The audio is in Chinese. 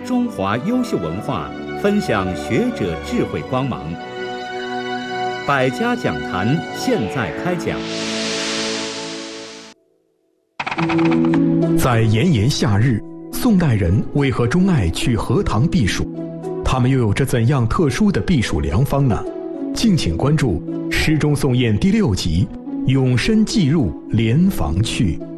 中华优秀文化，分享学者智慧光芒。百家讲坛现在开讲。 在炎炎夏日，宋代人为何钟爱去荷塘避暑？他们又有着怎样特殊的避暑良方呢？敬请关注《诗中宋谚》第6集《永深寄入莲房去》。